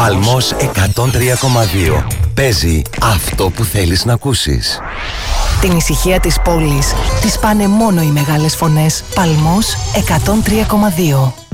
Παλμός 103,2. Παίζει αυτό που θέλεις να ακούσεις. Την ησυχία της πόλης τις πάνε μόνο οι μεγάλες φωνές. Παλμός 103,2.